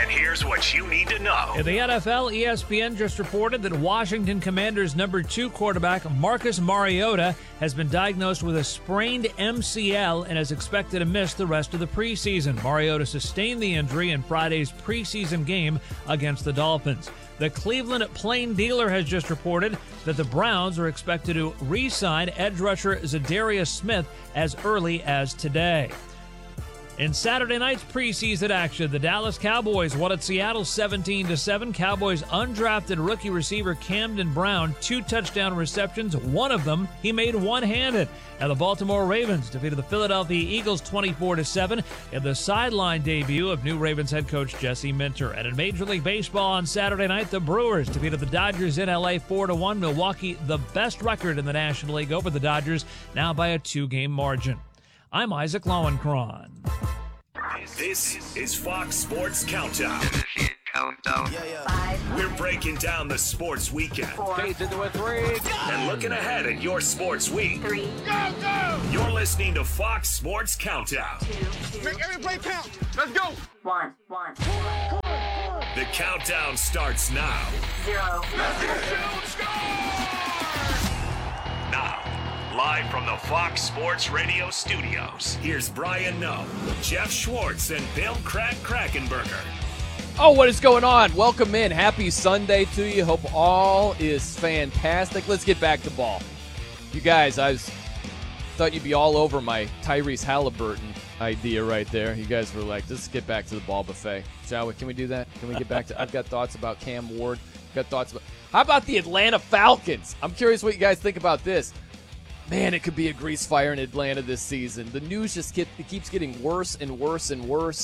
And here's what you need to know. In the NFL, ESPN just reported that Washington Commanders' number 2 quarterback Marcus Mariota has been diagnosed with a sprained MCL and is expected to miss the rest of the preseason. Mariota sustained the injury in Friday's preseason game against the Dolphins. The Cleveland Plain Dealer has just reported that the Browns are expected to re-sign edge rusher Zadarius Smith as early as today. In Saturday night's preseason action, the Dallas Cowboys won at Seattle 17-7. Cowboys undrafted rookie receiver Camden Brown, 2 touchdown receptions. One of them he made one-handed. And the Baltimore Ravens defeated the Philadelphia Eagles 24-7 in the sideline debut of new Ravens head coach Jesse Minter. And in Major League Baseball on Saturday night, the Brewers defeated the Dodgers in LA 4-1. Milwaukee, the best record in the National League over the Dodgers, now by a 2-game margin. I'm Isaac Lowenkron. This is Fox Sports Countdown. We're breaking down the sports weekend. 4, into a 3. And looking ahead at your sports week. 3. Go! You're listening to Fox Sports Countdown. 2. Make every play count. Let's go. 1. The countdown starts now. 0. Let's go! Now, live from the Fox Sports Radio studios, here's Brian Noe, Jeff Schwartz, and Bill Krakenberger. Oh, what is going on? Welcome in. Happy Sunday to you. Hope all is fantastic. Let's get back to ball. You guys, thought you'd be all over my Tyrese Halliburton idea right there. You guys were like, let's get back to the ball buffet. Shall we? Can we do that? Can we get back to I've got thoughts about Cam Ward. How about the Atlanta Falcons? I'm curious what you guys think about this. Man, it could be a grease fire in Atlanta this season. The news just keeps getting worse and worse and worse.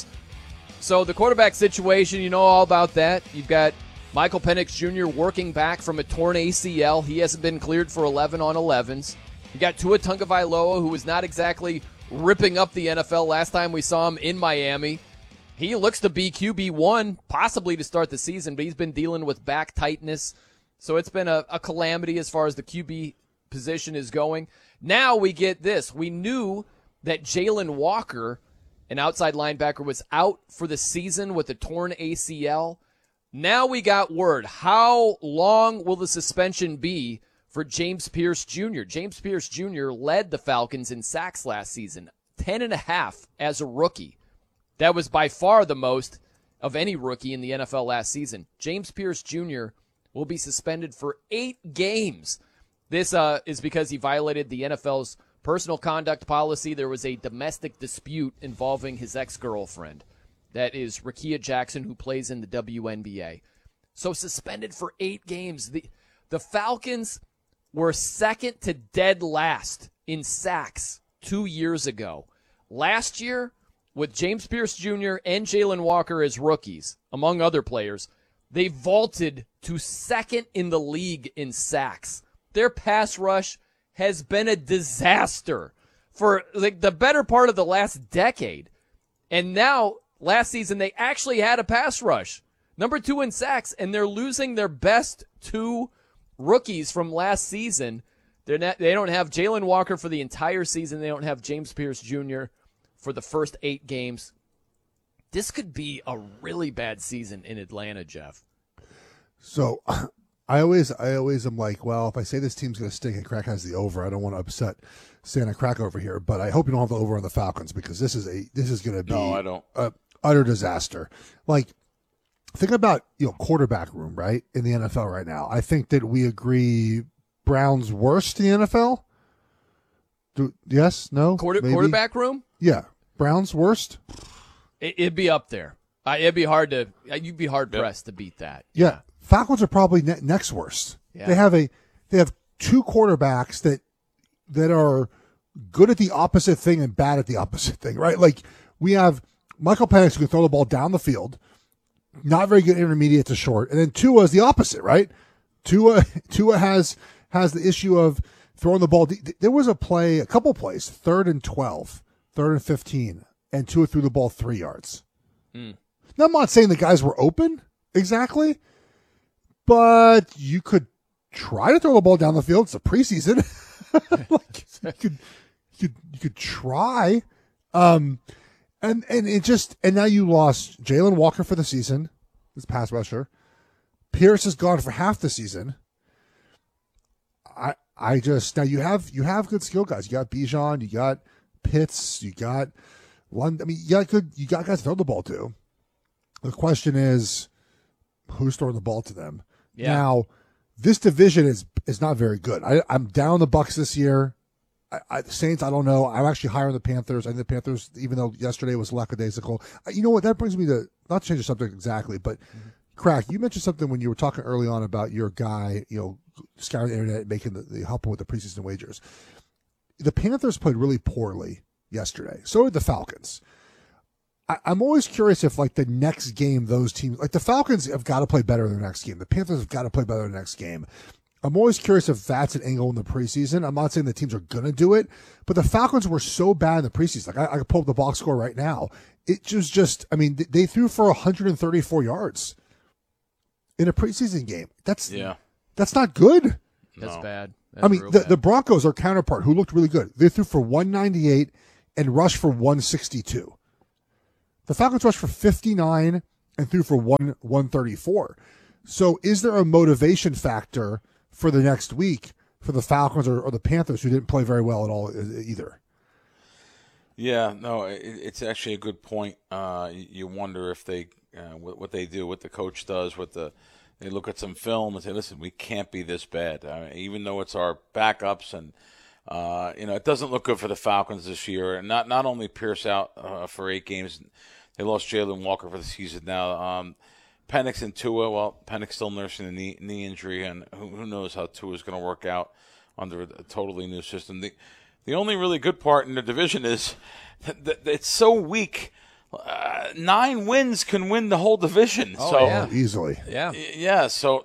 So the quarterback situation, you know all about that. You've got Michael Penix Jr. working back from a torn ACL. He hasn't been cleared for 11 on 11s. You got Tua Tagovailoa, who was not exactly ripping up the NFL last time we saw him in Miami. He looks to be QB1, possibly to start the season, but he's been dealing with back tightness. So it's been a calamity as far as the QB position is going. Now we get this. We knew that Jalen Walker, an outside linebacker, was out for the season with a torn ACL. Now we got word. How long will the suspension be for James Pierce Jr.? James Pierce Jr. led the Falcons in sacks last season, 10.5 as a rookie. That was by far the most of any rookie in the NFL last season. James Pierce Jr. will be suspended for 8 games. This is because he violated the NFL's personal conduct policy. There was a domestic dispute involving his ex-girlfriend. That is Rakia Jackson, who plays in the WNBA. So suspended for 8 games. The Falcons were second to dead last in sacks 2 years ago. Last year, with James Pierce Jr. and Jalen Walker as rookies, among other players, they vaulted to second in the league in sacks. Their pass rush has been a disaster for like the better part of the last decade. And now, last season, they actually had a pass rush. Number 2 in sacks, and they're losing their best 2 rookies from last season. They don't have Jalen Walker for the entire season. They don't have James Pierce Jr. for the first 8 games. This could be a really bad season in Atlanta, Jeff. So I always am like, well, if I say this team's going to stink and Crack has the over, I don't want to upset Santa Crack over here, but I hope you don't have the over on the Falcons because this is going to be a utter disaster. Like, think about, quarterback room, right, in the NFL right now. I think that we agree Browns worst in the NFL. Yes? No? Quarterback room? Yeah. Browns worst? It'd be up there. It'd be hard to. You'd be hard pressed to beat that. Yeah. Falcons are probably next worst. Yeah. They have 2 quarterbacks that are good at the opposite thing and bad at the opposite thing, right? Like, we have Michael Penix who can throw the ball down the field, not very good intermediate to short, and then Tua is the opposite, right? Tua has the issue of throwing the ball. There was a couple plays, 3rd and 12, 3rd and 15, and Tua threw the ball 3 yards. Now, I'm not saying the guys were open exactly, but you could try to throw the ball down the field. It's a preseason. Like, you could try. And now you lost Jalen Walker for the season, this pass rusher. Pierce is gone for half the season. Now you have good skill guys. You got Bijan, you got Pitts, you got London. I mean, you got guys to throw the ball to. The question is, who's throwing the ball to them? Yeah. Now, this division is not very good. I'm down the Bucs this year. Saints, I don't know. I'm actually higher on the Panthers. I think the Panthers, even though yesterday was lackadaisical. You know what? That brings me to, not to change the subject exactly, but Crack, you mentioned something when you were talking early on about your guy, scouring the internet, making the helping with the preseason wagers. The Panthers played really poorly yesterday. So did the Falcons. I'm always curious if, the next game, those teams, the Falcons have got to play better in the next game. The Panthers have got to play better in the next game. I'm always curious if that's an angle in the preseason. I'm not saying the teams are going to do it, but the Falcons were so bad in the preseason. I could pull up the box score right now. It just, they threw for 134 yards in a preseason game. That's not good. That's bad. The Broncos, our counterpart, who looked really good, they threw for 198 and rushed for 162. The Falcons rushed for 59 and threw for 134. So is there a motivation factor for the next week for the Falcons or the Panthers, who didn't play very well at all either? Yeah, no, it's actually a good point. You wonder if they, what they do, what the coach does, they look at some film and say, listen, we can't be this bad. Even though it's our backups and, it doesn't look good for the Falcons this year. And not only Pierce out for 8 games, they lost Jalen Walker for the season now. Penix and Tua, Penix still nursing a knee injury, and who knows how Tua is going to work out under a totally new system. The only really good part in the division is that it's so weak. 9 wins can win the whole division. Easily. Yeah. Yeah. So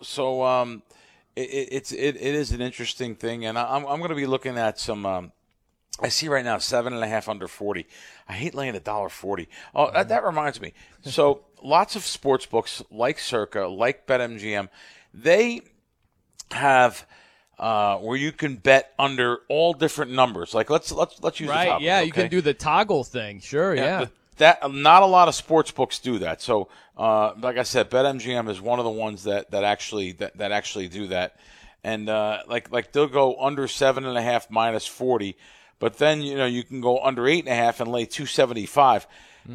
it is an interesting thing, and I'm going to be looking at some. I see right now 7.5 under 40. I hate laying $1.40. Oh, that reminds me. So lots of sports books like Circa, like BetMGM, they have where you can bet under all different numbers. Like let's use the top. Right. Yeah, okay? You can do the toggle thing. Sure. Yeah. That not a lot of sports books do that. So like I said, BetMGM is one of the ones that actually do that. And like they'll go under 7.5 minus 40. But then, you can go under 8.5 and lay 275. And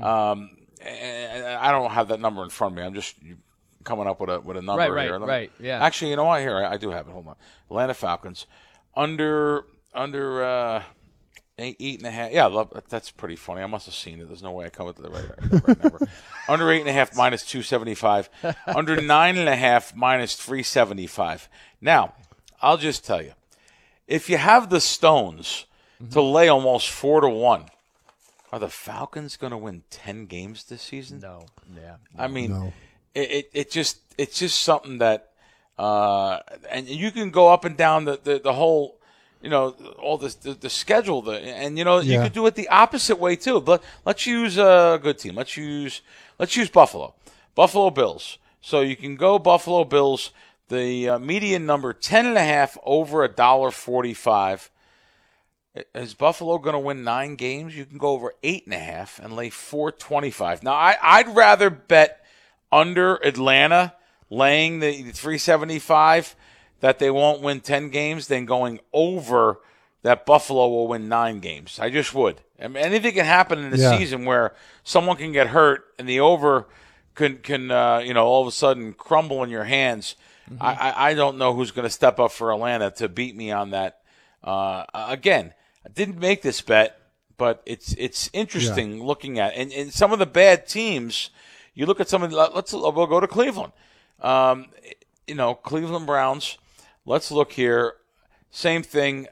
I don't have that number in front of me. I'm just coming up with a number here. Right. Yeah. Actually, you know what? Here, I do have it. Hold on. Atlanta Falcons under 8.5. Yeah, that's pretty funny. I must have seen it. There's no way I come up with the right number. Under 8.5 minus 275. Under 9.5 minus 375. Now, I'll just tell you, if you have the stones to lay almost 4-1. Are the Falcons going to win 10 games this season? No. Yeah. No. It's just something that, and you can go up and down the whole, all this the schedule, and you could do it the opposite way too. But let's use a good team. Let's use Buffalo Bills. So you can go Buffalo Bills. The median number 10.5 over $1.45. Is Buffalo going to win 9 games? You can go over 8.5 and lay 425. Now, I'd rather bet under Atlanta laying the 375 that they won't win 10 games than going over that Buffalo will win 9 games. I just would. I mean, anything can happen in the season where someone can get hurt and the over can all of a sudden crumble in your hands. Mm-hmm. I don't know who's going to step up for Atlanta to beat me on that. Again, I didn't make this bet, but it's interesting looking at and some of the bad teams. You look at some of we'll go to Cleveland. Cleveland Browns. Let's look here. Same thing.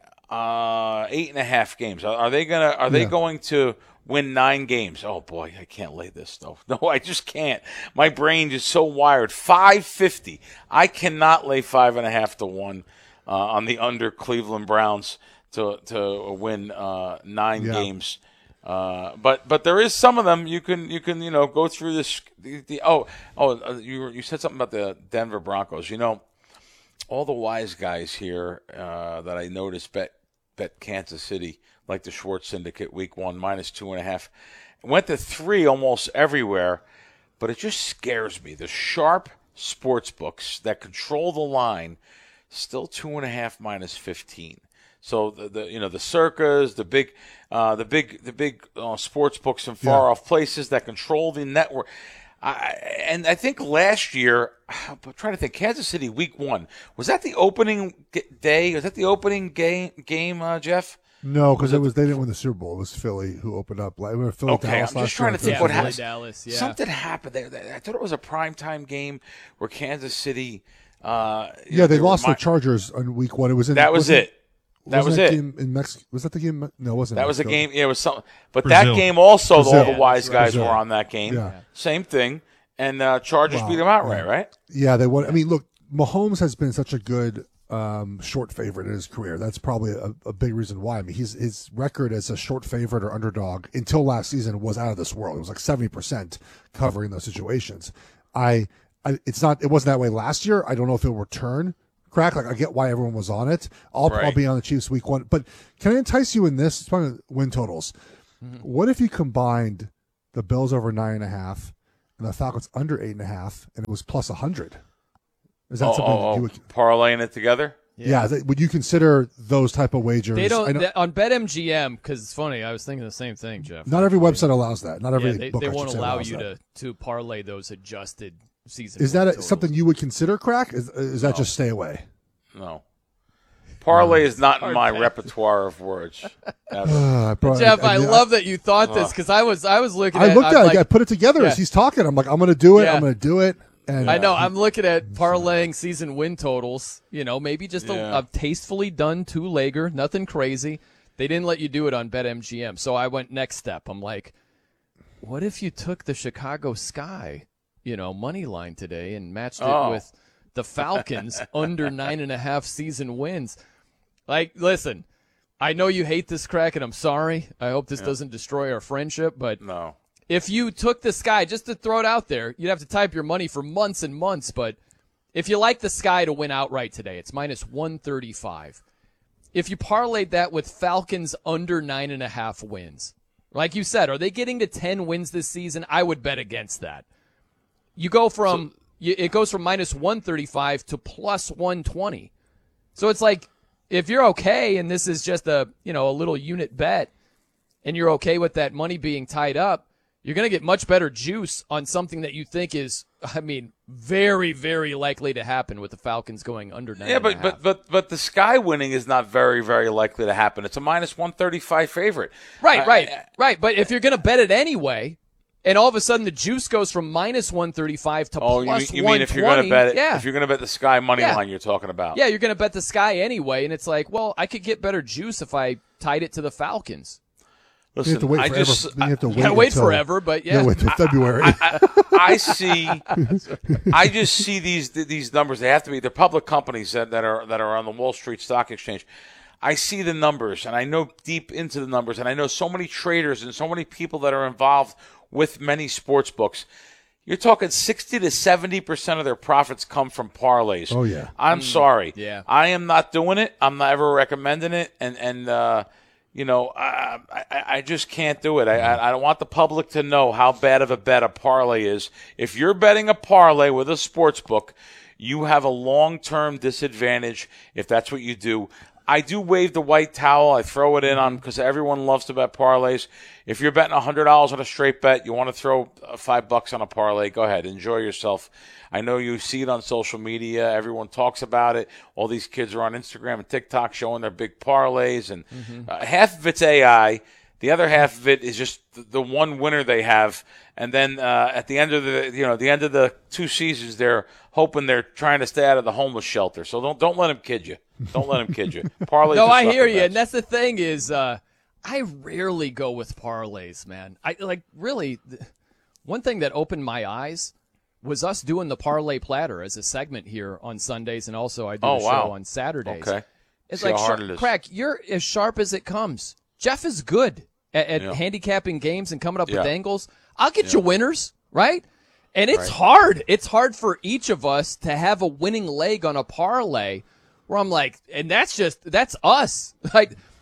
8.5 games. Are they going to win 9 games? Oh boy, I can't lay this though. No, I just can't. My brain is so wired. 550. I cannot lay 5.5 to 1 on the under Cleveland Browns to win 9 games. But there is some of them you can go through this. You said something about the Denver Broncos. All the wise guys here that I noticed bet Kansas City, like the Schwartz Syndicate, week 1 minus 2.5. went to 3 almost everywhere, but it just scares me. The sharp sports books that control the line, still 2.5 minus 15. So the Circas, the big sports books in far off places that control the network. And I think last year, I'm trying to think, Kansas City Week 1, was that the opening day? Was that the opening game, Jeff? No, because they didn't win the Super Bowl. It was Philly who opened up. Philly, Dallas, I'm just trying to think what happened. Dallas, yeah. Something happened there. I thought it was a primetime game where Kansas City. They lost the Chargers on Week 1. It was in. That was it. That was it. Game in Mexico. Was that the game? No, it wasn't. That was a game. Yeah, it was something. But Brazil. that game also, Brazil. all the wise guys Brazil. were on that game. Yeah. Same thing. And Chargers beat them outright, right? Yeah, they won. I mean, look, Mahomes has been such a good short favorite in his career. That's probably a big reason why. I mean, his record as a short favorite or underdog until last season was out of this world. It was like 70% covering those situations. It wasn't that way last year. I don't know if it'll return. Crack, like I get why everyone was on it. I'll be on the Chiefs Week 1. But can I entice you in this? It's probably win totals. Mm-hmm. What if you combined the Bills over 9.5 and the Falcons under 8.5, and it was plus 100? Is that something you would parlaying it together? Yeah. Would you consider those type of wagers? They don't on BetMGM, because it's funny. I was thinking the same thing, Jeff. Not every website allows that. Not every book they won't allow you to parlay those adjusted season. Is that something you would consider, Crack? Is that just stay away? No. Parlay is not in my repertoire of words. Jeff, I love that you thought this, because I was looking at it. I put it together as he's talking. I'm like, I'm going to do it. I'm going to do it. And, I know. I'm looking at parlaying season win totals. Maybe just a tastefully done 2-legger, nothing crazy. They didn't let you do it on BetMGM, so I went next step. I'm like, what if you took the Chicago Sky, money line today and matched it with the Falcons under 9.5 season wins? Like, listen, I know you hate this, Crack, and I'm sorry. I hope this doesn't destroy our friendship, but no. If you took the Sky, just to throw it out there, you'd have to type your money for months and months, but if you like the Sky to win outright today, it's minus 135. If you parlayed that with Falcons under 9.5 wins, like you said, are they getting to 10 wins this season? I would bet against that. You go from it goes from minus 135 to plus 120. So it's like, if you're okay, and this is just a little unit bet, and you're okay with that money being tied up, you're going to get much better juice on something that you think is, very, very likely to happen with the Falcons going under 9.5. Yeah, but the Sky winning is not very, very likely to happen. It's a minus 135 favorite. Right. But if you're going to bet it anyway, and all of a sudden the juice goes from minus 135 to plus 120. You mean if you're going to bet it? Yeah. If you're going to bet the Sky money line, you're talking about? Yeah, you're going to bet the Sky anyway, and it's like, well, I could get better juice if I tied it to the Falcons. Listen, you have to wait forever. You have to wait forever, but wait till February. I just see these numbers. They have to be. They're public companies that are on the Wall Street Stock Exchange. I see the numbers, and I know deep into the numbers, and I know so many traders and so many people that are involved with many sports books. You're talking 60 to 70% of their profits come from parlays. Oh yeah. I'm sorry. Yeah. I am not doing it. I'm not ever recommending it, and I just can't do it. I don't want the public to know how bad of a bet a parlay is. If you're betting a parlay with a sports book, you have a long-term disadvantage if that's what you do. I do wave the white towel. I throw it in on because everyone loves to bet parlays. If you're betting $100 on a straight bet, you want to throw $5 on a parlay, go ahead. Enjoy yourself. I know you see it on social media. Everyone talks about it. All these kids are on Instagram and TikTok showing their big parlays, and half of it's AI. The other half of it is just the one winner they have, and then at the end of the 2 seasons, they're hoping they're trying to stay out of the homeless shelter. So don't let them kid you. Don't let them kid you. Parlays. No, I hear you, and that's the thing is, I rarely go with parlays, man. One thing that opened my eyes was us doing the parlay platter as a segment here on Sundays, and also I do a show on Saturdays. Okay. It's like, Crack, you're as sharp as it comes. Jeff is good at handicapping games and coming up with angles. I'll get you winners, right? And it's hard. It's hard for each of us to have a winning leg on a parlay where I'm like, and that's us. Like,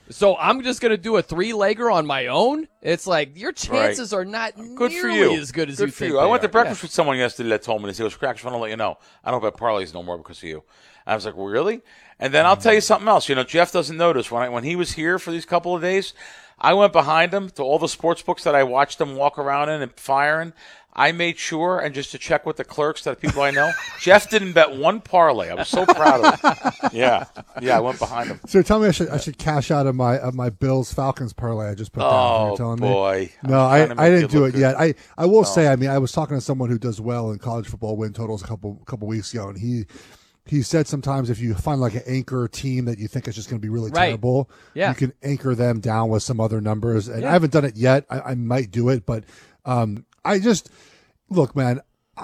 So I'm just going to do a 3-legger on my own? It's like your chances are not nearly as good as you think. I went to breakfast with someone yesterday that told me this. He goes, Crack, I just want to let you know, I don't bet parlays no more because of you. I was like, well, really? And then I'll tell you something else. Jeff doesn't notice. When he was here for these couple of days, I went behind him to all the sports books that I watched him walk around in and firing. I made sure, and just to check with the clerks, that people I know, Jeff didn't bet one parlay. I was so proud of him. Yeah, I went behind him. So tell me, I should cash out of my Bills Falcons parlay I just put down. Oh, you're telling boy. Me? No, I didn't do it yet. I will say, I mean, I was talking to someone who does well in college football win totals a couple weeks ago, and he said sometimes if you find like an anchor team that you think is just going to be really terrible, you can anchor them down with some other numbers. And I haven't done it yet. I might do it, but I just look, man.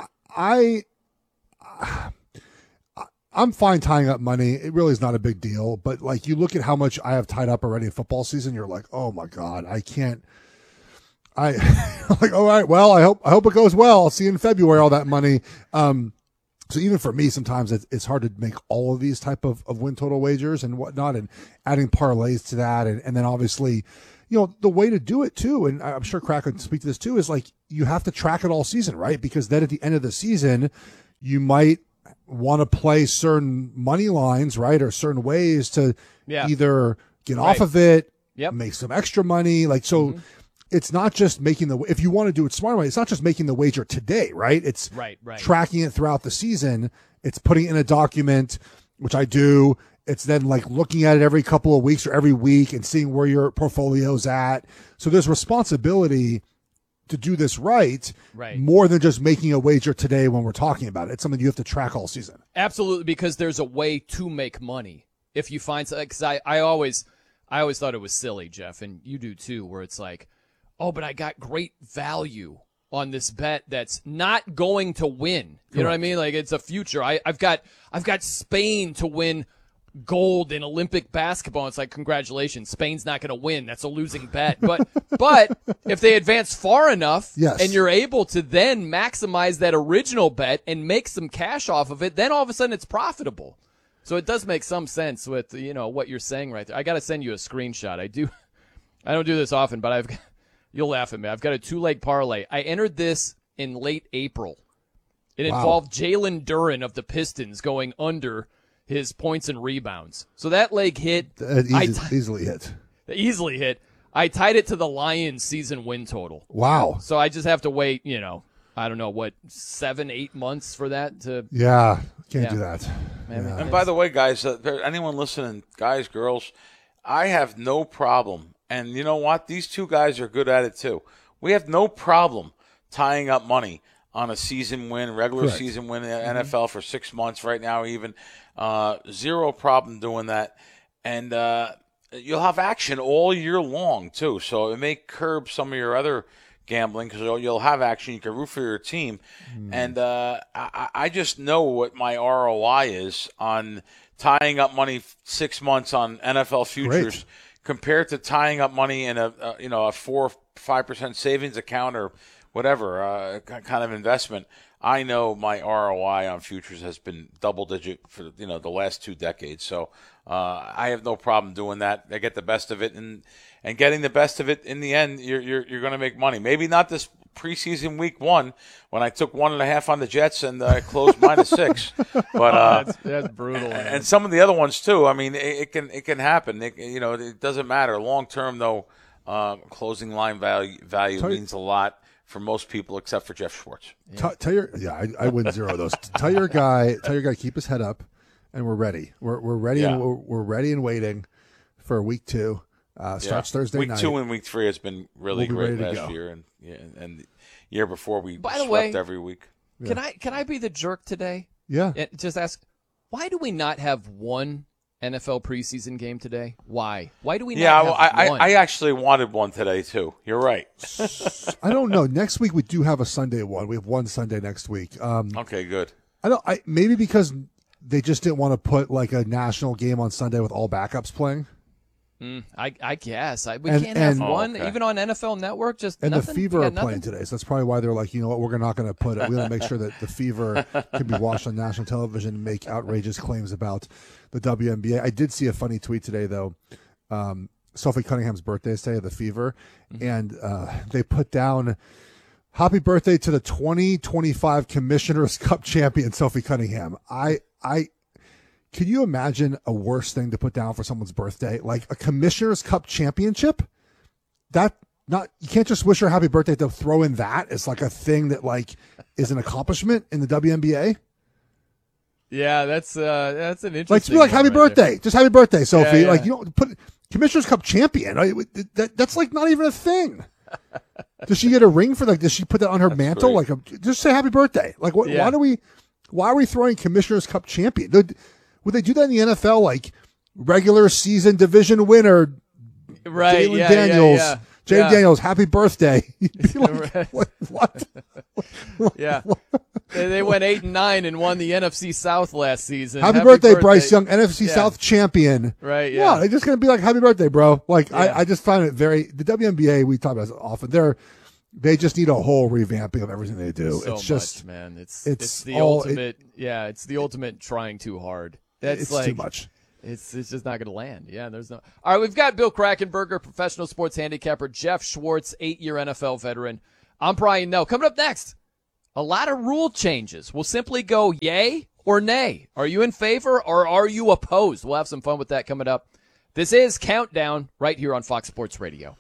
I'm fine tying up money. It really is not a big deal. But like you look at how much I have tied up already in football season, you're like, oh my God, I can't. Like, all right, well, I hope it goes well. I'll see you in February. All that money. So even for me, sometimes it's hard to make all of these type of win total wagers and whatnot, and adding parlays to that, and then obviously, the way to do it too, and I'm sure Crack could speak to this too, is like you have to track it all season, right? Because then at the end of the season, you might want to play certain money lines, right, or certain ways to either get off of it, make some extra money, like so. Mm-hmm. It's not just if you want to do it smart way, it's not just making the wager today, right? It's tracking it throughout the season. It's putting it in a document, which I do. It's then like looking at it every couple of weeks or every week and seeing where your portfolio's at. So there's responsibility to do this right, more than just making a wager today when we're talking about it. It's something you have to track all season. Absolutely, because there's a way to make money. If you find, because I always thought it was silly, Jeff, and you do too, where it's like, oh, but I got great value on this bet that's not going to win. You know what I mean? Like it's a future. I've got Spain to win gold in Olympic basketball. It's like, congratulations, Spain's not going to win. That's a losing bet. But if they advance far enough and you're able to then maximize that original bet and make some cash off of it, then all of a sudden it's profitable. So it does make some sense with what you're saying right there. I got to send you a screenshot. I don't do this often, but you'll laugh at me. I've got a 2-leg parlay. I entered this in late April. It involved Jalen Duren of the Pistons going under his points and rebounds. So that leg hit. Easily hit. Easily hit. I tied it to the Lions season win total. Wow. So I just have to wait, I don't know, 7-8 months for that to. Yeah. Can't do that. And by the way, guys, anyone listening, guys, girls, I have no problem. And you know what? These two guys are good at it too. We have no problem tying up money on a season win, regular season win in the NFL for 6 months right now even. Zero problem doing that. And you'll have action all year long too. So it may curb some of your other gambling because you'll have action. You can root for your team. And I just know what my ROI is on tying up money 6 months on NFL futures. Compared to tying up money in a 4-5% savings account or whatever kind of investment, I know my ROI on futures has been double digit for the last 2 decades. So I have no problem doing that. I get the best of it, and getting the best of it in the end, you're going to make money. Maybe not this preseason week 1 when I took 1.5 on the Jets and closed -6, but that's brutal. Man. And some of the other ones too. I mean, it can happen. It doesn't matter long term though. Closing line value means a lot for most people except for Jeff Schwartz. I win zero of those. Tell your guy keep his head up, and we're ready. We're ready. And we're ready and waiting for week 2. Starts Thursday night. Week 2 and week 3 has been really great last year, and the year before we swept every week. Can I be the jerk today? Yeah. And just ask, why do we not have one NFL preseason game today? Why? Why do we not have one? I actually wanted one today too. You're right. I don't know. Next week we do have a Sunday one. We have one Sunday next week. Okay, good. Maybe because they just didn't want to put like a national game on Sunday with all backups playing. I guess we can't have one even on NFL Network. Just and nothing? The Fever are playing today, so that's probably why they're like, you know what, we're not going to put it. We want to make sure that the Fever can be watched on national television and make outrageous claims about the WNBA. I did see a funny tweet today though. Sophie Cunningham's birthday today of the Fever, and they put down happy birthday to the 2025 Commissioner's Cup champion, Sophie Cunningham. Can you imagine a worse thing to put down for someone's birthday? Like a Commissioner's Cup championship? You can't just wish her happy birthday to throw in that as like a thing that like is an accomplishment in the WNBA. Yeah, that's an interesting. Like to be like happy birthday, just happy birthday, Sophie. Yeah. Like you don't put Commissioner's Cup champion. That's like not even a thing. Does she get a ring for like? Does she put that on her mantle? Right. Like just say happy birthday. Like what? Yeah. Why are we throwing Commissioner's Cup champion? Would they do that in the NFL? Like regular season division winner, right? Jalen Daniels. Jalen Daniels, happy birthday. You'd be like, what? Yeah. They went 8-9 and won the NFC South last season. Happy birthday, Bryce Young, NFC South champion. Right, yeah. Yeah, they're just going to be like, happy birthday, bro. Like, I just find it the WNBA, we talk about this often, they just need a whole revamping of everything they do. So it's just, much, man. It's the ultimate, it's the ultimate trying too hard. It's like, too much. It's just not going to land. Yeah, there's no. All right, we've got Bill Krackomberger, professional sports handicapper, Jeff Schwartz, 8-year NFL veteran. I'm Brian Noe. Coming up next, a lot of rule changes. We'll simply go yay or nay. Are you in favor or are you opposed? We'll have some fun with that coming up. This is Countdown right here on Fox Sports Radio.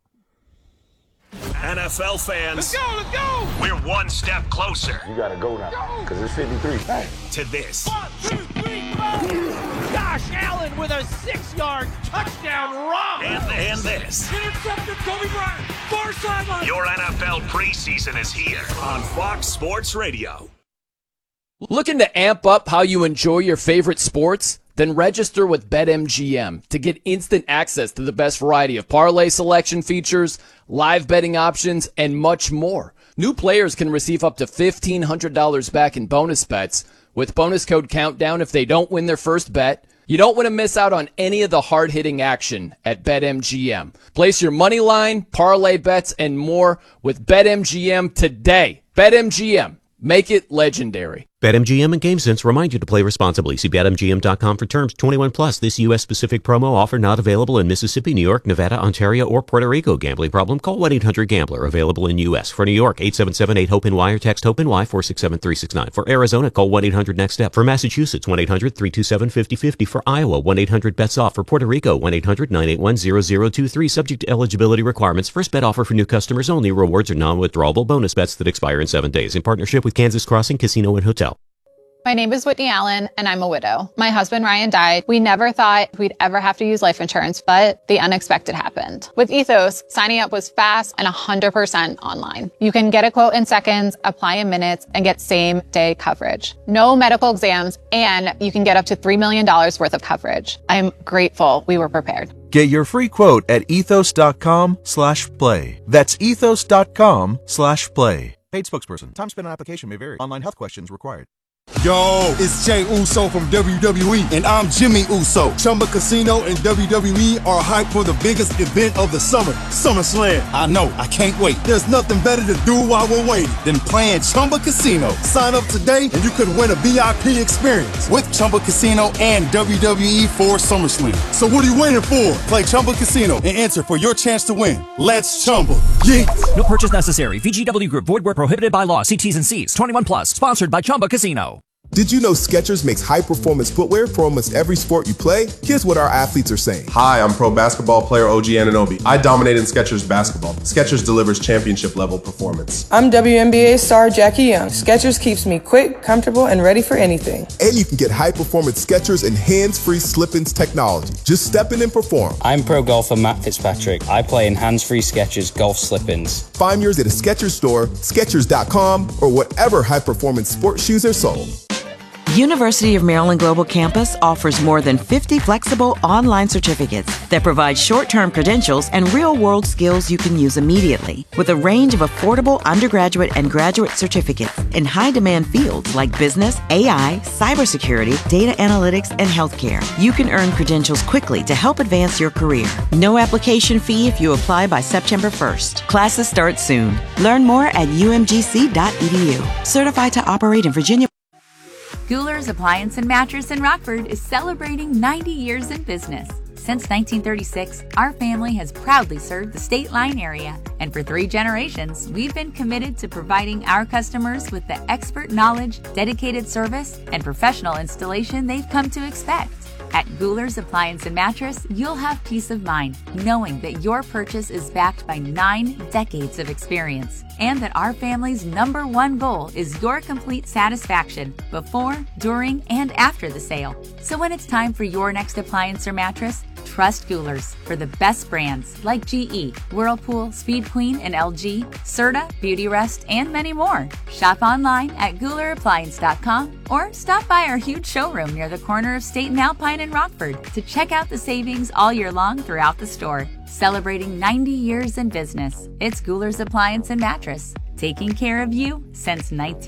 NFL fans, Let's go! we're one step closer You gotta go now, because it's 53. Hey. to this. 1, 2, 3, 4! Josh Allen with a 6-yard touchdown run! And this. Intercepted Kobe Bryant, far sideline! Your NFL preseason is here on Fox Sports Radio. Looking to amp up how you enjoy your favorite sports? Then register with BetMGM to get instant access to the best variety of parlay selection features, live betting options, and much more. New players can receive up to $1,500 back in bonus bets with bonus code Countdown if they don't win their first bet. You don't want to miss out on any of the hard-hitting action at BetMGM. Place your money line, parlay bets, and more with BetMGM today. BetMGM. Make it legendary. BetMGM and GameSense remind you to play responsibly. See BetMGM.com for terms. 21 plus. This U.S.-specific promo offer not available in Mississippi, New York, Nevada, Ontario, or Puerto Rico. Gambling problem? Call 1-800-GAMBLER. Available in U.S. For New York, 877-8-HOPE-NY or text HOPE-NY 467-369. For Arizona, call 1-800-NEXT-STEP. For Massachusetts, 1-800-327-5050. For Iowa, 1-800-BETS-OFF. For Puerto Rico, 1-800-981-0023. Subject to eligibility requirements. First bet offer for new customers only. Rewards are non-withdrawable bonus bets that expire in 7 days. In partnership with Kansas Crossing Casino and Hotel. My name is Whitney Allen, and I'm a widow. My husband, Ryan, died. We never thought we'd ever have to use life insurance, but the unexpected happened. With Ethos, signing up was fast and 100% online. You can get a quote in seconds, apply in minutes, and get same-day coverage. No medical exams, and you can get up to $3 million worth of coverage. I'm grateful we were prepared. Get your free quote at ethos.com/play. That's ethos.com/play. Paid spokesperson. Time spent on application may vary. Online health questions required. Yo, it's Jey Uso from WWE, and I'm Jimmy Uso. Chumba Casino and WWE are hyped for the biggest event of the summer, SummerSlam. I know, I can't wait. There's nothing better to do while we're waiting than playing Chumba Casino. Sign up today and you could win a VIP experience with Chumba Casino and WWE for SummerSlam. So what are you waiting for? Play Chumba Casino and enter for your chance to win. Let's Chumba. Yeah. No purchase necessary. VGW Group. Void where prohibited by law. See T's and C's. 21 plus. Sponsored by Chumba Casino. Did you know Skechers makes high-performance footwear for almost every sport you play? Here's what our athletes are saying. Hi, I'm pro basketball player OG Anunoby. I dominate in Skechers basketball. Skechers delivers championship-level performance. I'm WNBA star Jackie Young. Skechers keeps me quick, comfortable, and ready for anything. And you can get high-performance Skechers and hands-free slip-ins technology. Just step in and perform. I'm pro golfer Matt Fitzpatrick. I play in hands-free Skechers golf slip-ins. Find yours at a Skechers store, Skechers.com, or whatever high-performance sports shoes are sold. University of Maryland Global Campus offers more than 50 flexible online certificates that provide short-term credentials and real-world skills you can use immediately. With a range of affordable undergraduate and graduate certificates in high-demand fields like business, AI, cybersecurity, data analytics, and healthcare, you can earn credentials quickly to help advance your career. No application fee if you apply by September 1st. Classes start soon. Learn more at umgc.edu. Certified to operate in Virginia. Guler's Appliance and Mattress in Rockford is celebrating 90 years in business. Since 1936, our family has proudly served the State Line area. And for 3 generations, we've been committed to providing our customers with the expert knowledge, dedicated service, and professional installation they've come to expect. At Goular's Appliance and Mattress, you'll have peace of mind knowing that your purchase is backed by 9 decades of experience and that our family's #1 goal is your complete satisfaction before, during, and after the sale. So when it's time for your next appliance or mattress, trust Goular's for the best brands like GE, Whirlpool, Speed Queen, and LG, Serta, Beautyrest, and many more. Shop online at GoularAppliance.com or stop by our huge showroom near the corner of State and Alpine in Rockford to check out the savings all year long throughout the store. Celebrating 90 years in business, it's Goular's Appliance and Mattress, taking care of you since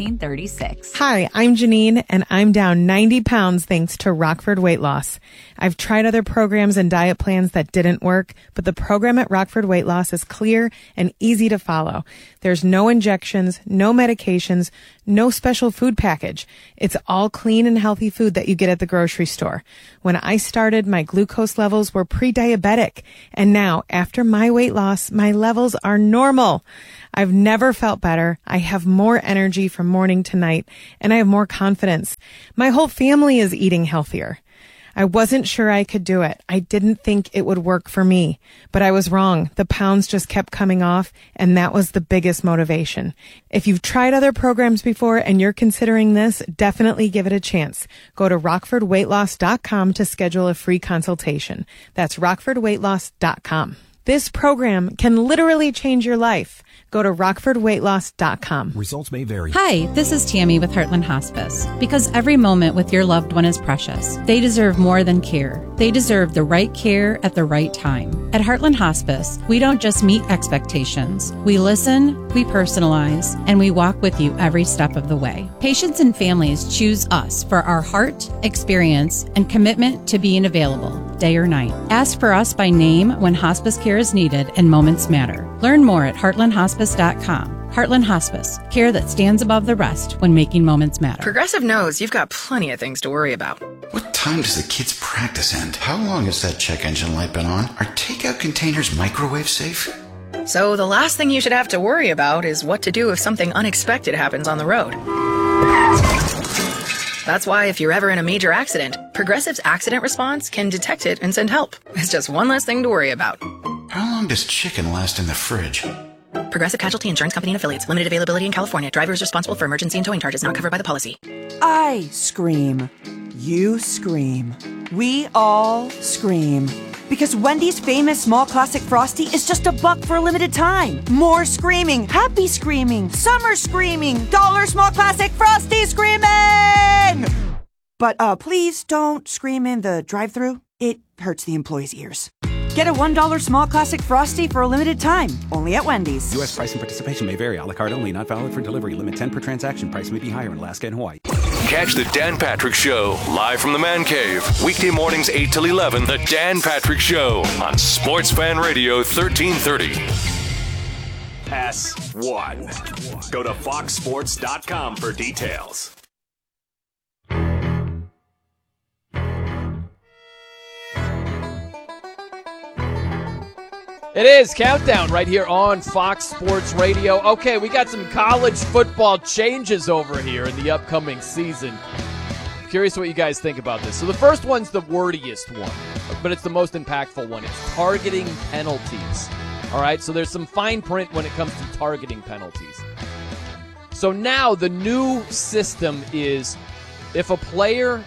1936. Hi, I'm Janine, and I'm down 90 pounds thanks to Rockford Weight Loss. I've tried other programs and diet plans that didn't work, but the program at Rockford Weight Loss is clear and easy to follow. There's no injections, no medications, no special food package. It's all clean and healthy food that you get at the grocery store. When I started, my glucose levels were pre-diabetic, and now, after my weight loss, my levels are normal. I've never felt better. I have more energy from morning to night, and I have more confidence. My whole family is eating healthier. I wasn't sure I could do it. I didn't think it would work for me, but I was wrong. The pounds just kept coming off, and that was the biggest motivation. If you've tried other programs before and you're considering this, definitely give it a chance. Go to RockfordWeightLoss.com to schedule a free consultation. That's RockfordWeightLoss.com. This program can literally change your life. Go to RockfordWeightLoss.com. Results may vary. Hi, this is Tammy with Heartland Hospice. Because every moment with your loved one is precious, they deserve more than care. They deserve the right care at the right time. At Heartland Hospice, we don't just meet expectations. We listen, we personalize, and we walk with you every step of the way. Patients and families choose us for our heart, experience, and commitment to being available, day or night. Ask for us by name when hospice care is needed and moments matter. Learn more at heartlandhospice.com. Heartland Hospice, care that stands above the rest when making moments matter. Progressive knows you've got plenty of things to worry about. What time does the kids' practice end? How long has that check engine light been on? Are takeout containers microwave safe? So the last thing you should have to worry about is what to do if something unexpected happens on the road. That's why if you're ever in a major accident, Progressive's accident response can detect it and send help. It's just one less thing to worry about. How long does chicken last in the fridge? Progressive Casualty Insurance Company and Affiliates. Limited availability in California. Driver is responsible for emergency and towing charges not covered by the policy. I scream. You scream. We all scream. Because Wendy's famous small classic Frosty is just $1 for a limited time. More screaming, happy screaming, summer screaming, dollar small classic Frosty screaming! But please don't scream in the drive-thru. It hurts the employees' ears. Get a $1 small classic Frosty for a limited time, only at Wendy's. U.S. price and participation may vary. A la carte only, not valid for delivery. Limit 10 per transaction. Price may be higher in Alaska and Hawaii. Catch the Dan Patrick Show live from the Man Cave. Weekday mornings 8 till 11. The Dan Patrick Show on Sports Fan Radio 1330. Pass 1. Go to foxsports.com for details. It is Countdown right here on Fox Sports Radio. Okay, we got some college football changes over here in the upcoming season. I'm curious what you guys think about this. So the first one's the wordiest one, but it's the most impactful one. It's targeting penalties. All right, so there's some fine print when it comes to targeting penalties. So now the new system is if a player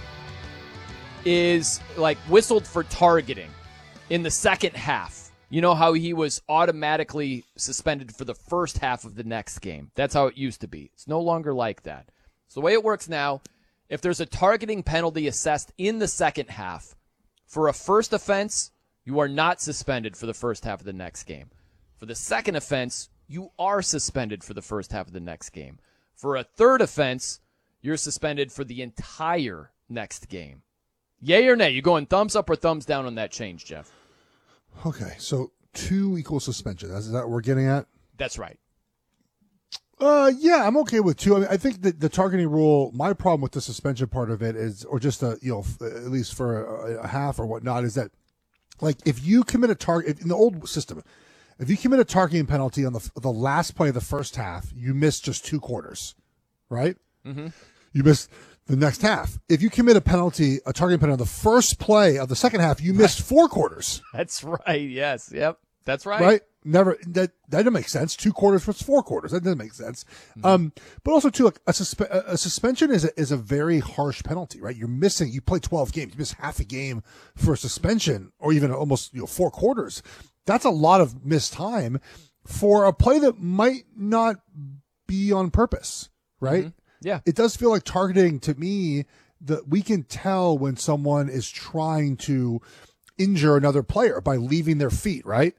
is like whistled for targeting in the second half, you know how he was automatically suspended for the first half of the next game. That's how it used to be. It's no longer like that. So the way it works now, if there's a targeting penalty assessed in the second half, for a first offense, you are not suspended for the first half of the next game. For the second offense, you are suspended for the first half of the next game. For a third offense, you're suspended for the entire next game. Yay or nay? You going thumbs up or thumbs down on that change, Jeff? Okay, so 2 equals suspension. Is that what we're getting at? That's right. Yeah, I'm okay with 2. I mean, I think that the targeting rule, my problem with the suspension part of it is, or just at least for a half or whatnot, is that Like if you commit a target in the old system, if you commit a targeting penalty on the last play of the first half, you miss just 2 quarters, right? Mm-hmm. You miss the next half. If you commit a targeting penalty on the first play of the second half, you missed 4 quarters. That's right. Yes. Yep. That's right. Right? Never. That doesn't make sense. 2 quarters versus 4 quarters. That doesn't make sense. Mm-hmm. But also too, like a suspension is a very harsh penalty, right? You play 12 games, you miss half a game for a suspension, or even almost 4 quarters. That's a lot of missed time for a play that might not be on purpose, right? Mm-hmm. Yeah. It does feel like targeting to me that we can tell when someone is trying to injure another player by leaving their feet, right?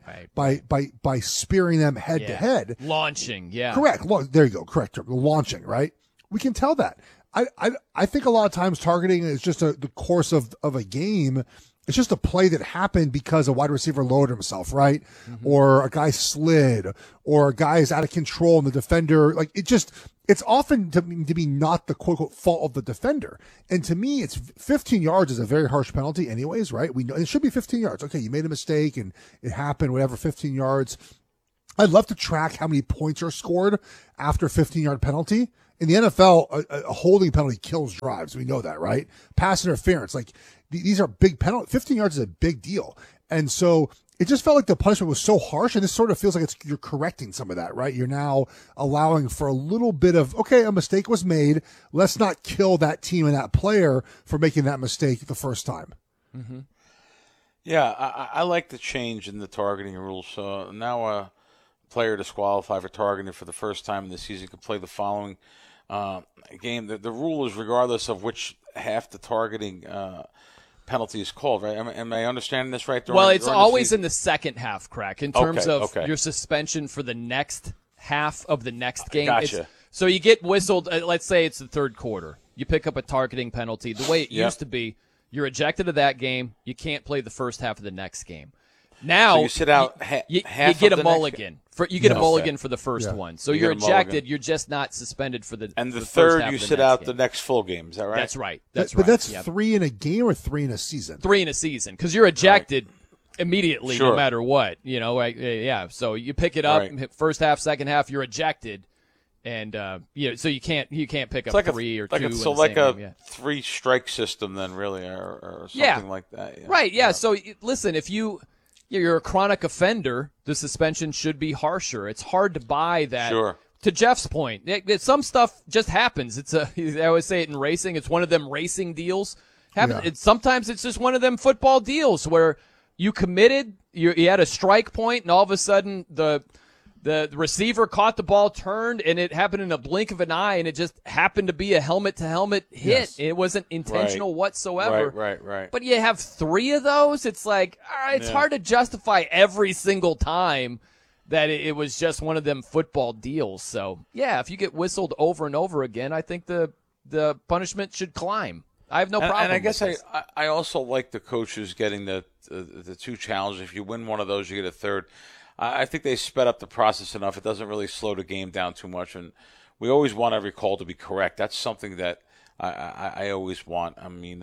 By spearing them head to head. Launching, yeah. Correct. There you go. Correct term. Launching, right? We can tell that. I think a lot of times targeting is just the course of a game. It's just a play that happened because a wide receiver lowered himself, right? Mm-hmm. Or a guy slid, or a guy is out of control and the defender, like it's often to be not the quote unquote fault of the defender. And to me, it's 15 yards is a very harsh penalty anyways, right? We know it should be 15 yards. Okay. You made a mistake and it happened, whatever, 15 yards. I'd love to track how many points are scored after a 15-yard penalty. In the NFL, a holding penalty kills drives. We know that, right? Pass interference, like these are big penalties. 15 yards is a big deal. And so it just felt like the punishment was so harsh, and this sort of feels like you're correcting some of that, right? You're now allowing for a little bit of, okay, a mistake was made. Let's not kill that team and that player for making that mistake the first time. Mm-hmm. Yeah, I like the change in the targeting rules. So now a player disqualified for targeting for the first time in the season can play the following game. The rule is regardless of which half the targeting penalty is called, right? Am I understanding this right? Well, it's always in the second half, Crack, in terms of your suspension for the next half of the next game. Gotcha. So you get whistled, let's say it's the third quarter. You pick up a targeting penalty. The way it used to be, you're ejected of that game. You can't play the first half of the next game. Now so you sit out you half get of a mulligan. You get a mulligan for the first one. So you're ejected. You're just not suspended for the and the first third half you of the sit next out game. the next full game. Is that right? That's right. But that's 3 in a game or 3 in a season? 3 in a season, because you're ejected immediately Sure. no matter what. Right? Yeah. So you pick it up, first half, second half, you're ejected, and so you can't pick up 3 or 2. So like a 3-strike system, then really, or something like that. Yeah. Right. Yeah. So listen, if you're a chronic offender, the suspension should be harsher. It's hard to buy that. Sure. To Jeff's point, some stuff just happens. I always say it in racing. It's one of them racing deals. Sometimes it's just one of them football deals where you committed, you had a strike point, and all of a sudden the receiver caught the ball, turned, and it happened in a blink of an eye, and it just happened to be a helmet-to-helmet hit. Yes. It wasn't intentional whatsoever. Right. But you have 3 of those, it's like, all right, it's hard to justify every single time that it was just one of them football deals. So, yeah, if you get whistled over and over again, I think the punishment should climb. I have no problem. And I guess with this. I also like the coaches getting the 2 challenges. If you win one of those, you get a third. I think they sped up the process enough. It doesn't really slow the game down too much. And we always want every call to be correct. That's something that I always want. I mean,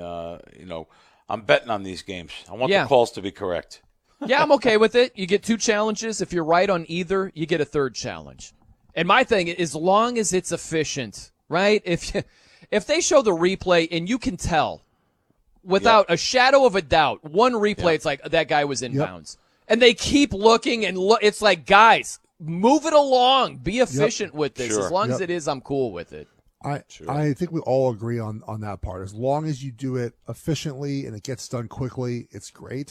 I'm betting on these games. I want the calls to be correct. Yeah, I'm okay with it. You get 2 challenges. If you're right on either, you get a third challenge. And my thing, as long as it's efficient, right? If they show the replay and you can tell without a shadow of a doubt, one replay, it's like that guy was inbounds. And they keep looking and it's like, guys, move it along. Be efficient with this. Sure. As long as it is, I'm cool with it. I think we all agree on that part. As long as you do it efficiently and it gets done quickly, it's great.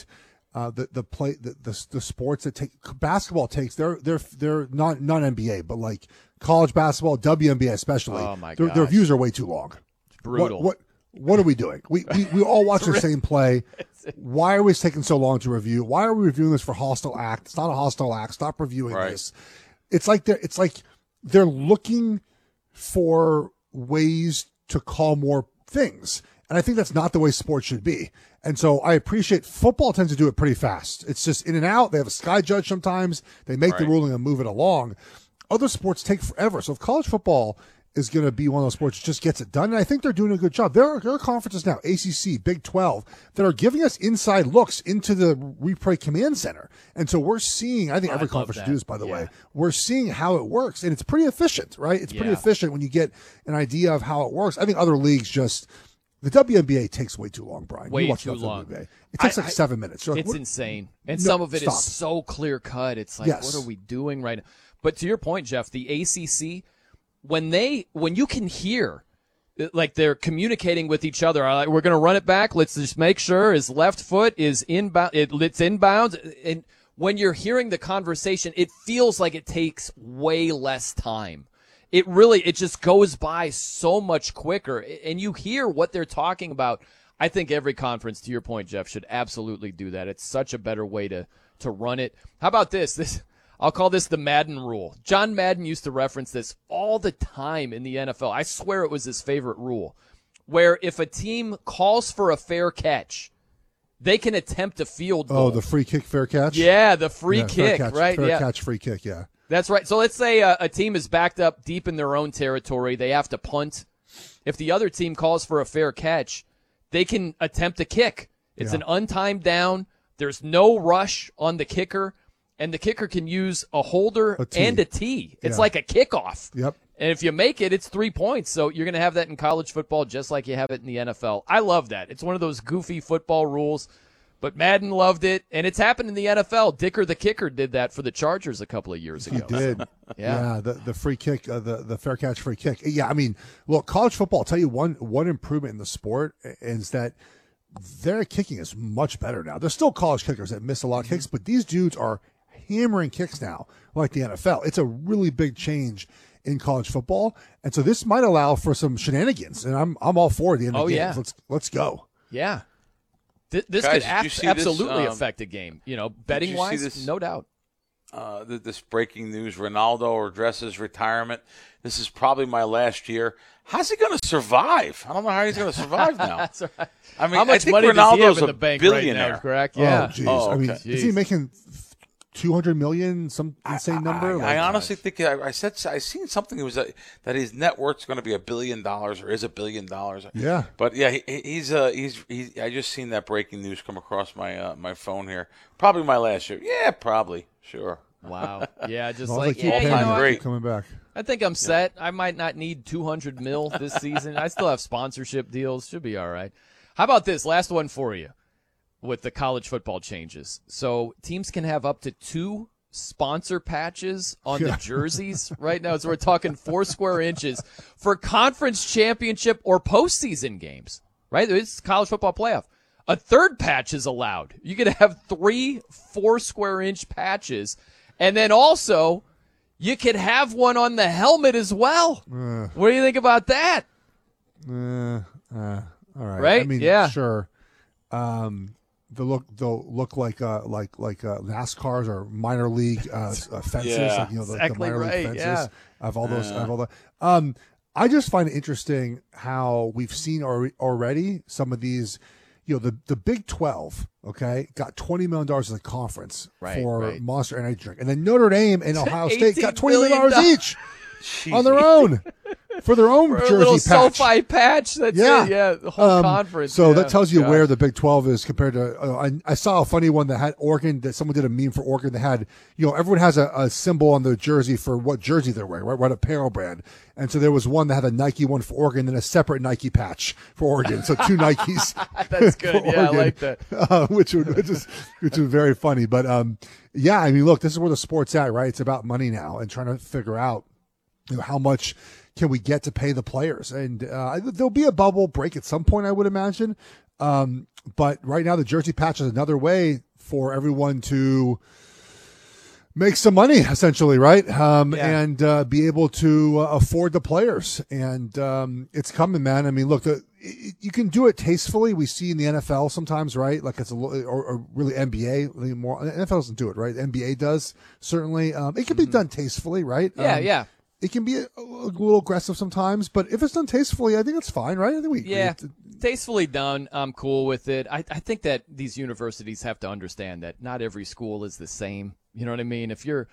The sports that take basketball takes they're not NBA, but like college basketball, WNBA especially. Oh my their views are way too long. It's brutal. What are we doing? We all watch the same play. Why are we taking so long to review? Why are we reviewing this for hostile act? It's not a hostile act. Stop reviewing this. It's like they're looking for ways to call more things. And I think that's not the way sports should be. And so I appreciate football tends to do it pretty fast. It's just in and out. They have a sky judge sometimes. They make the ruling and move it along. Other sports take forever. So if college football is going to be one of those sports that just gets it done. And I think they're doing a good job. There are conferences now, ACC, Big 12, that are giving us inside looks into the replay command center. And so we're seeing, I think every conference should do this, by the way, we're seeing how it works. And it's pretty efficient, right? It's pretty efficient when you get an idea of how it works. I think other leagues just, the WNBA takes way too long, Brian. Way too long. It takes 7 minutes. It's insane. And some of it is so clear cut. It's like, what are we doing right now? But to your point, Jeff, the ACC, when you can hear, like they're communicating with each other, like, we're going to run it back. Let's just make sure his left foot is inbound. It's inbounds. And when you're hearing the conversation, it feels like it takes way less time. It just goes by so much quicker. And you hear what they're talking about. I think every conference, to your point, Jeff, should absolutely do that. It's such a better way to run it. How about this? I'll call this the Madden rule. John Madden used to reference this all the time in the NFL. I swear it was his favorite rule, where if a team calls for a fair catch, they can attempt a field goal. Oh, the free kick, fair catch? Yeah, the free kick, right? Fair catch, free kick, yeah. That's right. So let's say a team is backed up deep in their own territory. They have to punt. If the other team calls for a fair catch, they can attempt a kick. It's an untimed down. There's no rush on the kicker. And the kicker can use a holder and a tee. It's like a kickoff. Yep. And if you make it, it's 3 points. So you're going to have that in college football just like you have it in the NFL. I love that. It's one of those goofy football rules. But Madden loved it, and it's happened in the NFL. Dicker the kicker did that for the Chargers a couple of years ago. He did. Yeah, the free kick, the fair catch free kick. Yeah, I mean, look, college football, I'll tell you one improvement in the sport is that their kicking is much better now. There's still college kickers that miss a lot of kicks, but these dudes are hammering kicks now like the NFL. It's a really big change in college football, and so this might allow for some shenanigans, and I'm all for the end of the game. Let's go. Yeah. This Guys, could absolutely affect a game. Betting wise, no doubt. This breaking news: Ronaldo addresses retirement. This is probably my last year. How's he going to survive? I don't know how he's going to survive now. That's right. I mean, how much I think money Ronaldo's does he have in a the bank billionaire. right now, correct? Yeah. Oh, geez. I mean, is he making $200 million? Some insane number? I honestly think I seen something that his net worth's going to be $1 billion or is $1 billion. Yeah. But yeah, he's I just seen that breaking news come across my phone here. Probably my last year. Yeah, probably. Sure. Wow. Yeah, just well, like great coming back. I think I'm set. I might not need $200 million this season. I still have sponsorship deals. Should be all right. How about this? Last one for you with the college football changes. So teams can have up to 2 sponsor patches on the jerseys right now. So we're talking 4 square inches for conference championship or postseason games, right? It's college football playoff. A 3rd patch is allowed. You could have 3 4 square inch patches. And then also you could have one on the helmet as well. What do you think about that? All right. Right? I mean, sure. They'll look like NASCARs or minor league fences, like the minor league fences. Yeah. I have all that. I just find it interesting how we've seen already some of these. The Big 12, got $20 million as a conference for Monster Energy drink, and then Notre Dame and Ohio State got $20 million each on their own. For their own for jersey a little patch. SoFi patch. That's it. Yeah, the whole conference. So that tells you where the Big 12 is compared to. I saw a funny one that had Oregon. That someone did a meme for Oregon that had. Everyone has a symbol on their jersey for what jersey they're wearing, right? What apparel brand. And so there was one that had a Nike one for Oregon, then a separate Nike patch for Oregon. So 2 Nikes. That's good. Yeah, Oregon, I like that. Which is very funny. But I mean, look, this is where the sport's at, right? It's about money now and trying to figure out how much can we get to pay the players? And there'll be a bubble break at some point, I would imagine. But right now, the jersey patch is another way for everyone to make some money, essentially, right? And be able to afford the players. And it's coming, man. I mean, look, you can do it tastefully. We see in the NFL sometimes, right? Like it's or really NBA more. NFL doesn't do it, right? NBA does, certainly. It can be done tastefully, right? Yeah. It can be a little aggressive sometimes, but if it's done tastefully, I think it's fine, right? I think tastefully done. I'm cool with it. I think that these universities have to understand that not every school is the same. You know what I mean? If you're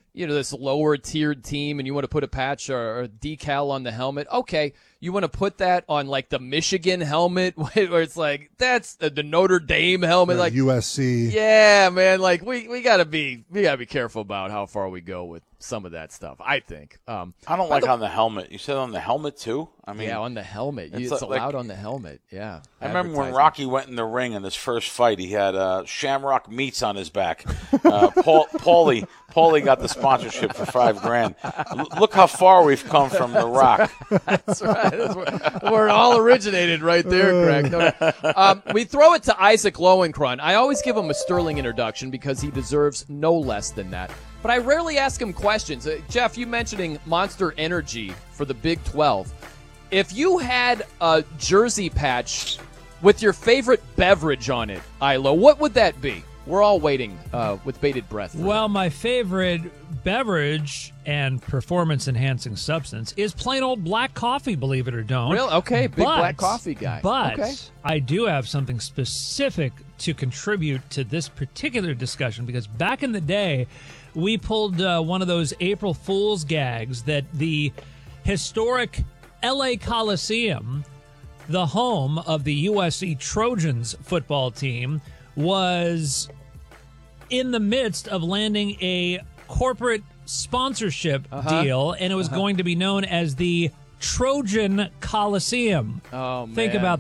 this lower tiered team and you want to put a patch or a decal on the helmet, okay. You want to put that on like the Michigan helmet where it's like, that's the Notre Dame helmet. Like USC. Yeah, man. Like we gotta be careful about how far we go with some of that stuff, I think. I don't like on the helmet. You said on the helmet too? I mean, yeah, on the helmet. It's allowed on the helmet. Yeah. I remember when Rocky went in the ring in his first fight, he had Shamrock Meats on his back. Paulie got the sponsorship for $5,000. Look how far we've come from The Rock. That's right. Where it all originated right there, Greg. We throw it to Isaac Lowenkron. I always give him a sterling introduction because he deserves no less than that. But I rarely ask him questions. Jeff, you mentioning Monster Energy for the Big 12. If you had a jersey patch with your favorite beverage on it, Ilo, what would that be? We're all waiting with bated breath. Well, my favorite beverage and performance-enhancing substance is plain old black coffee, believe it or don't. Real? Okay, big black coffee guy. But okay. I do have something specific to contribute to this particular discussion because back in the day, we pulled one of those April Fool's gags that the historic L.A. Coliseum, the home of the USC Trojans football team, was in the midst of landing a corporate sponsorship deal, and it was going to be known as the Trojan Coliseum. Oh, man. Think about